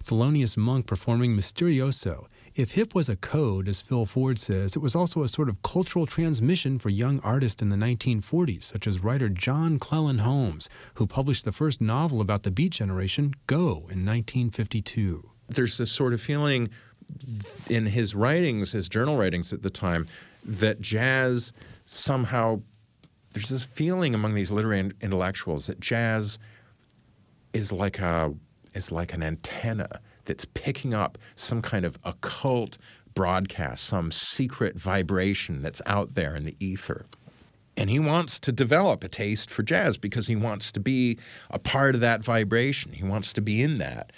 Thelonious Monk performing Mysterioso. If hip was a code, as Phil Ford says, it was also a sort of cultural transmission for young artists in the 1940s, such as writer John Cleland Holmes, who published the first novel about the Beat Generation, Go, in 1952. There's this sort of feeling in his writings, his journal writings at the time, that jazz somehow, there's this feeling among these literary intellectuals that jazz is like an antenna that's picking up some kind of occult broadcast, some secret vibration that's out there in the ether. And he wants to develop a taste for jazz because he wants to be a part of that vibration. He wants to be in that.